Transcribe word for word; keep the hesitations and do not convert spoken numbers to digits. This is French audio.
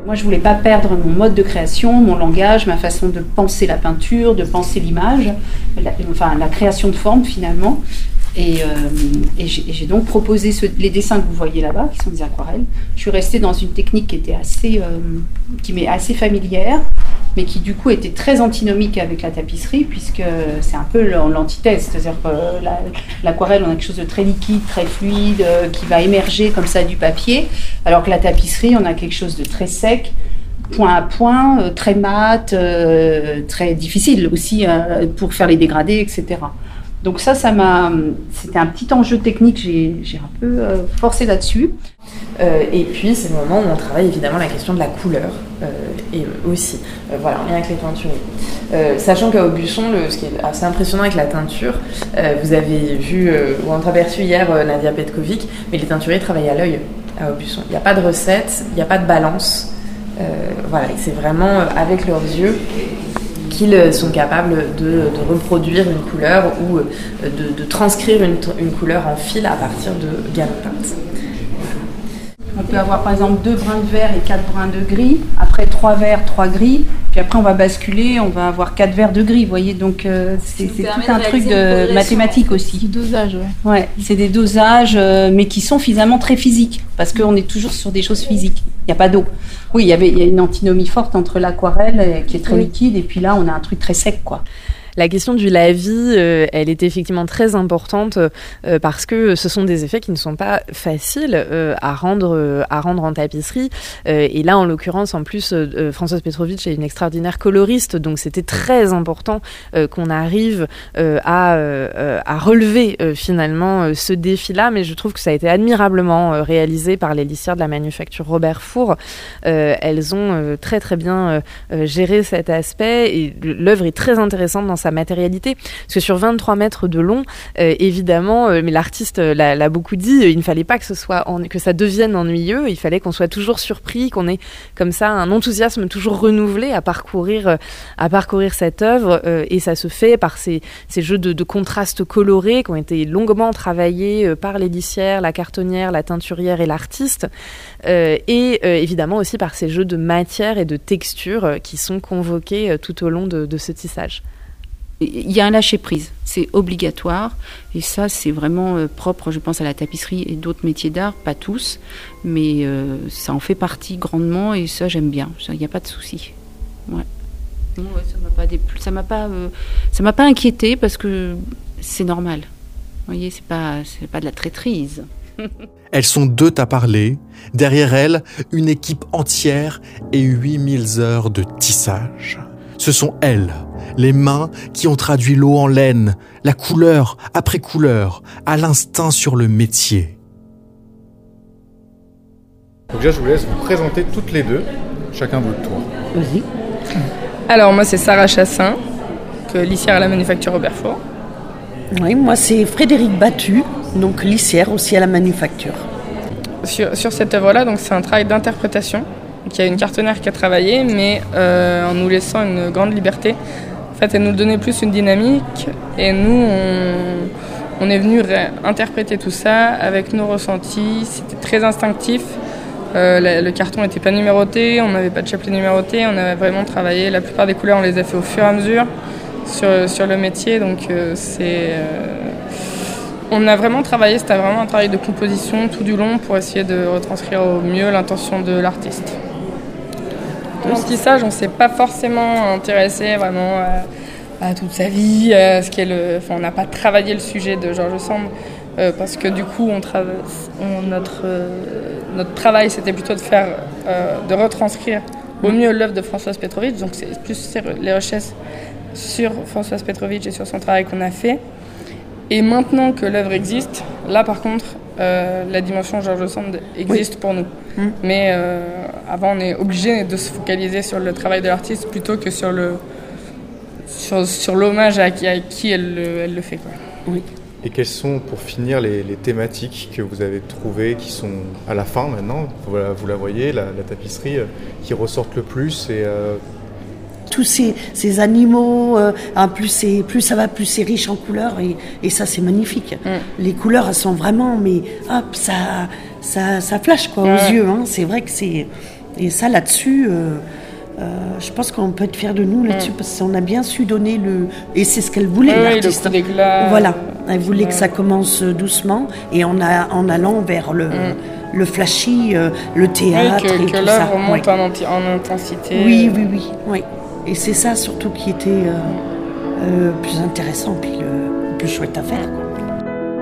Moi, je voulais pas perdre mon mode de création, mon langage, ma façon de penser la peinture, de penser l'image, la, enfin la création de forme finalement. Et, euh, et, j'ai, et j'ai donc proposé ce, les dessins que vous voyez là-bas, qui sont des aquarelles. Je suis restée dans une technique qui était assez, euh, qui m'est assez familière, mais qui du coup était très antinomique avec la tapisserie, puisque c'est un peu l'antithèse. C'est-à-dire que la, l'aquarelle, on a quelque chose de très liquide, très fluide, euh, qui va émerger comme ça du papier, alors que la tapisserie, on a quelque chose de très sec, point à point, euh, très mat, euh, très difficile aussi euh, pour faire les dégradés, et cetera. Donc ça, ça m'a, c'était un petit enjeu technique, j'ai, j'ai un peu euh, forcé là-dessus. Euh, et puis, c'est le moment où on travaille évidemment la question de la couleur, euh, et aussi, euh, voilà, en lien avec les teinturiers. Euh, sachant qu'à Aubusson, le, ce qui est assez impressionnant avec la teinture, euh, vous avez vu euh, ou entreaperçu hier euh, Nadia Petkovic, mais les teinturiers travaillent à l'œil à Aubusson. Il n'y a pas de recette, il n'y a pas de balance. Euh, voilà, et c'est vraiment euh, avec leurs yeux qu'ils sont capables de, de reproduire une couleur ou de, de transcrire une, une couleur en fil à partir de gammes peintes. On peut avoir par exemple deux brins de vert et quatre brins de gris, après trois verts, trois gris, puis après on va basculer, on va avoir quatre verts de gris, vous voyez, donc euh, c'est, c'est tout un truc de mathématiques aussi. Du dosage, ouais. Ouais, c'est des dosages, euh, mais qui sont finalement très physiques, parce qu'on est toujours sur des choses physiques, il n'y a pas d'eau. Oui, il y avait, il y a une antinomie forte entre l'aquarelle qui est très oui. liquide, et puis là on a un truc très sec, quoi. La question du lavis, euh, elle est effectivement très importante euh, parce que ce sont des effets qui ne sont pas faciles euh, à rendre euh, à rendre en tapisserie. Euh, et là, en l'occurrence, en plus, euh, Françoise Petrovitch est une extraordinaire coloriste, donc c'était très important euh, qu'on arrive euh, à euh, à relever euh, finalement euh, ce défi-là. Mais je trouve que ça a été admirablement euh, réalisé par les lissières de la manufacture Robert Four. Euh, elles ont euh, très très bien euh, géré cet aspect et l'œuvre est très intéressante dans sa matérialité, parce que sur vingt-trois mètres de long, euh, évidemment, euh, mais l'artiste euh, l'a, l'a beaucoup dit, euh, il ne fallait pas que ce soit en, que ça devienne ennuyeux, il fallait qu'on soit toujours surpris, qu'on ait comme ça un enthousiasme toujours renouvelé à parcourir, euh, à parcourir cette œuvre, euh, et ça se fait par ces, ces jeux de, de contrastes colorés qui ont été longuement travaillés euh, par les lissières, la cartonnière, la teinturière et l'artiste, euh, et euh, évidemment aussi par ces jeux de matière et de texture euh, qui sont convoqués euh, tout au long de, de ce tissage. Il y a un lâcher-prise, c'est obligatoire, et ça c'est vraiment euh, propre, je pense, à la tapisserie et d'autres métiers d'art, pas tous, mais euh, ça en fait partie grandement, et ça j'aime bien, il n'y a pas de souci. Ouais. Ouais, ça m'a pas déplu... ça m'a pas, euh... ça m'a pas inquiété parce que c'est normal. Vous voyez, c'est pas, c'est pas de la traîtrise. Elles sont deux à parler, derrière elles, une équipe entière et huit mille heures de tissage. Ce sont elles, les mains qui ont traduit l'eau en laine, la couleur après couleur, à l'instinct sur le métier. Donc déjà, je vous laisse vous présenter toutes les deux, chacun votre tour. Vas-y. Alors moi, c'est Sarah Chassin, que lissière à la manufacture Robert Four. Oui, moi c'est Frédéric Battu, donc lissière aussi à la manufacture. Sur, sur cette œuvre-là, donc c'est un travail d'interprétation. Il y a une cartonnière qui a travaillé, mais euh, en nous laissant une grande liberté. En fait, elle nous donnait plus une dynamique, et nous, on, on est venu interpréter tout ça avec nos ressentis. C'était très instinctif. Euh, le, le carton n'était pas numéroté, on n'avait pas de chapelet numéroté, on avait vraiment travaillé. La plupart des couleurs, on les a fait au fur et à mesure sur, sur le métier, donc euh, c'est... Euh, on a vraiment travaillé, c'était vraiment un travail de composition tout du long pour essayer de retranscrire au mieux l'intention de l'artiste. Dans le tissage, on ne s'est pas forcément intéressé vraiment à, à toute sa vie, à ce qu'est le... Enfin, on n'a pas travaillé le sujet de George Sand, euh, parce que du coup, on trava... on, notre, euh, notre travail, c'était plutôt de faire, euh, de retranscrire au mieux l'œuvre de Françoise Petrovitch. Donc c'est plus les recherches sur Françoise Petrovitch et sur son travail qu'on a fait. Et maintenant que l'œuvre existe, là par contre, euh, la dimension George Sand existe oui. pour nous. Mmh. Mais euh, avant, on est obligé de se focaliser sur le travail de l'artiste plutôt que sur, le, sur, sur l'hommage à qui, à qui elle, elle le fait. Quoi. Oui. Et quelles sont, pour finir, les, les thématiques que vous avez trouvées qui sont à la fin maintenant, voilà, vous la voyez, la, la tapisserie, euh, qui ressortent le plus et, euh... Tous ces, ces animaux, euh, hein, plus, c'est, plus ça va, plus c'est riche en couleurs, et, et ça c'est magnifique. Mm. Les couleurs, elles sont vraiment, mais hop, ça, ça, ça flash quoi, ouais. aux yeux. Hein. C'est vrai que c'est, Et ça, là-dessus, euh, euh, je pense qu'on peut être fiers de nous là-dessus, mm. parce qu'on a bien su donner le... Et c'est ce qu'elle voulait, oui, l'artiste. Le coup d'éclat. Voilà, elle voulait ouais. que ça commence doucement, et en, a, en allant vers le, mm. le flashy, euh, le théâtre oui, que, et que tout l'œuvre ça. monte ouais. en, anti- en intensité. Oui, oui, oui, oui. Et c'est ça surtout qui était euh, euh, plus intéressant, puis le, le plus chouette à faire, quoi.